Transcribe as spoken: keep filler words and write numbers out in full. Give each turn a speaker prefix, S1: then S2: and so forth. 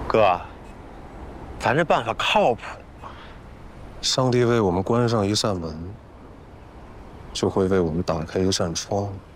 S1: 哥，咱这办法靠谱吗？
S2: 上帝为我们关上一扇门，就会为我们打开一扇窗。